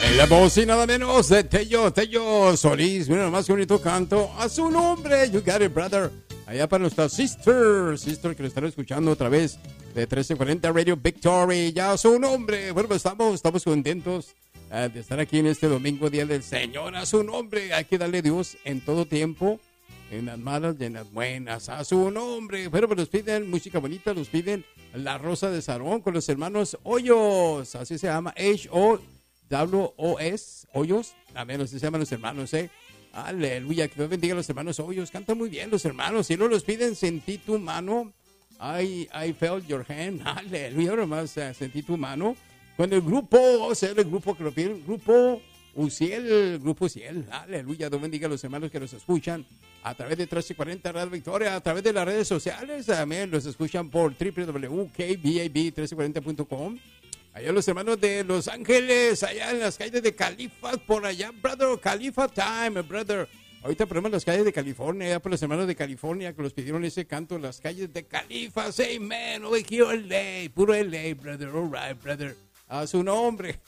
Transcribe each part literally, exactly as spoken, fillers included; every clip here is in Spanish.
La voz y nada menos de Tello, Tello Solís. Mira nomás que bonito canto. A su nombre, you got it, brother. Allá para nuestra sister, sister que lo estará escuchando otra vez de trece cuarenta Radio Victory. Ya a su nombre. Bueno, pues estamos, estamos contentos uh, de estar aquí en este domingo, Día del Señor. A su nombre, hay que darle a Dios en todo tiempo. En las malas y en las buenas, a su nombre. Bueno, pues nos piden música bonita, nos piden La Rosa de Sarón con los hermanos Hoyos. Así se llama, H O W O S, Hoyos. A ver, así se llaman los hermanos, ¿eh? Aleluya, que Dios bendiga a los hermanos Hoyos. Cantan muy bien los hermanos. Y luego los piden Sentí tu mano. I, I felt your hand. Aleluya, nomás uh, sentí tu mano. Con el grupo, o sea, el grupo que lo piden, grupo Uciel, grupo Uciel. Aleluya, Dios bendiga a los hermanos que nos escuchan a través de trece cuarenta Radio Victoria, a través de las redes sociales. Amén, los escuchan por doble u doble u doble u punto k b a b trece cuarenta punto com. Allá los hermanos de Los Ángeles, allá en las calles de Califas, por allá, brother, Califa time, brother. Ahorita ponemos las calles de California, allá por los hermanos de California que los pidieron ese canto, las calles de Califas, amen, over here L A, puro L A, brother, all right, brother, a su nombre.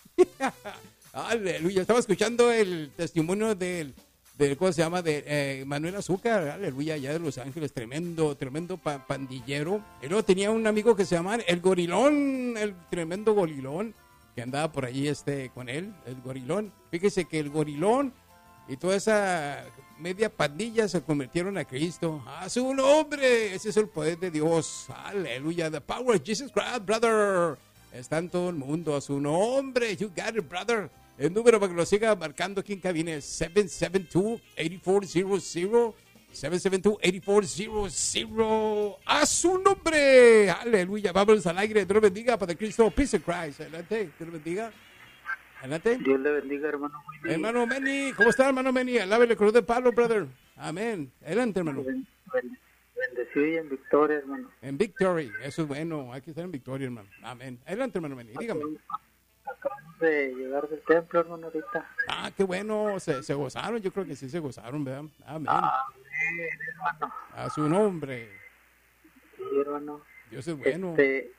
Aleluya, estaba escuchando el testimonio del, del ¿cómo se llama? De eh, Manuel Azúcar, aleluya, allá de Los Ángeles, tremendo, tremendo pa- pandillero. Y luego tenía un amigo que se llamaba el Gorilón, el tremendo Gorilón, que andaba por allí este, con él, el Gorilón. Fíjese que el Gorilón y toda esa media pandilla se convirtieron a Cristo. ¡A su nombre! Ese es el poder de Dios. Aleluya, the power of Jesus Christ, brother. Está en todo el mundo, a su nombre. You got it, brother. El número para que lo siga marcando aquí en cabina es siete siete dos, ocho cuatro cero cero. siete siete dos, ocho cuatro cero cero. A su nombre. Aleluya. Vamos al aire. Dios lo bendiga, Padre Cristo. Peace of Christ. Adelante. Dios lo bendiga. Adelante. Dios le bendiga, hermano. Hermano Meni. ¿Cómo está, hermano Meni? Alábele cruz de palo, brother. Amén. Adelante, hermano. Bendecido y en victoria, hermano. En Victory. Eso es bueno. Hay que estar en victoria, hermano. Amén. Adelante, hermano Meni. Dígame. Acabamos de llegar del templo, hermano, ahorita. Ah, qué bueno. Se, se gozaron. Yo creo que sí se gozaron, ¿verdad? Amén. Amén, hermano. A su nombre. Sí, hermano. Dios es bueno. Este,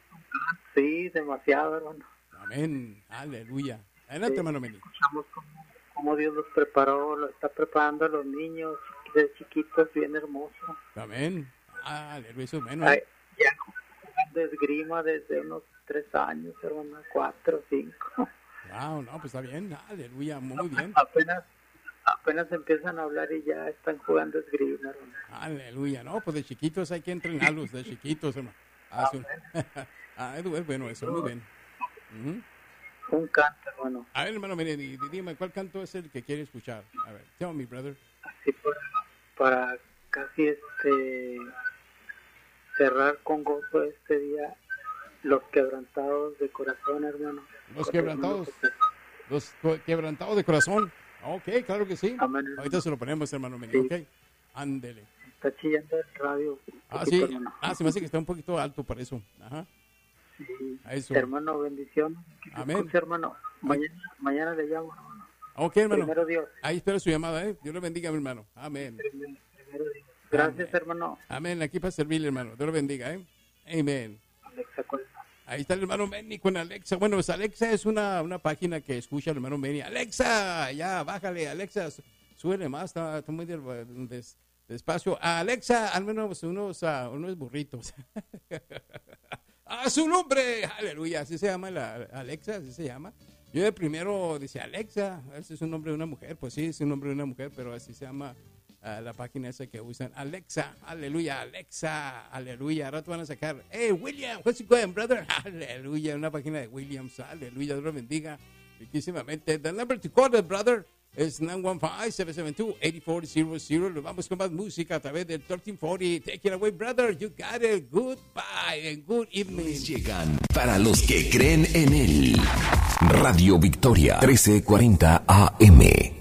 sí, demasiado, hermano. Amén. Aleluya. Adelante, Sí, hermano Meni. escuchamos cómo, cómo Dios los preparó, lo está preparando a los niños de chiquitos, bien hermoso. Amén. Aleluya. Eso es bueno. Ay, ya jugando esgrima desde unos tres años, hermano, cuatro, cinco. Wow, no, pues está bien. Aleluya. Muy bien. Apenas, apenas empiezan a hablar y ya están jugando esgrima, hermano. Aleluya. No, pues de chiquitos hay que entrenarlos, de chiquitos, hermano. Ah, su... ah, es bueno eso. Muy bien. Uh-huh. Un canto, hermano. A ver, hermano Meni, dí- dime, ¿cuál canto es el que quiere escuchar? A ver, tell me, brother. Así para, para casi este cerrar con gozo este día, los quebrantados de corazón, hermano. Los quebrantados. Los co- quebrantados de corazón. Ok, claro que sí. Amén. Ahorita se lo ponemos, hermano Meni, Sí. ok. Ándele. Está chillando el radio. un Ah, poquito, sí. hermano. Ah, se me hace que está un poquito alto para eso. Ajá. Sí. A eso. Hermano, bendición. Que se Amén. escuche, hermano. Mañana, mañana le llamo, hermano. Ok, hermano. Primero Dios. Ahí espero su llamada, ¿eh? Dios le bendiga, mi hermano. Amén. Primero, primero Dios. Gracias, Amén. hermano. Amén. Aquí para servirle, hermano. Dios lo bendiga, ¿eh? Amén. Alexa, ¿cuál? Ahí está el hermano Benny con Alexa. Bueno, pues Alexa es una, una página que escucha al hermano Benny. Alexa, ya, bájale, Alexa, su- súbele más, está, está muy del- des- despacio. Alexa, al menos unos, uh, unos burritos. ¡A su nombre! Aleluya, así se llama la Alexa, así se llama. Yo de primero decía Alexa, ese es un nombre de una mujer. Pues sí, es un nombre de una mujer, pero así se llama uh, la página esa que usan. Alexa, aleluya, Alexa, aleluya. Ahora te van a sacar, hey, William, what's going, brother? Aleluya, una página de Williams, aleluya, Dios lo bendiga riquísimamente. The number to call it, brother, es nueve uno cinco, siete siete dos, ocho cuatro cero cero. Nos vamos con más música a través del trece cuarenta. Take it away, brother. You got it. Goodbye and good evening. Llegan para los que creen en él. Radio Victoria trece cuarenta A M.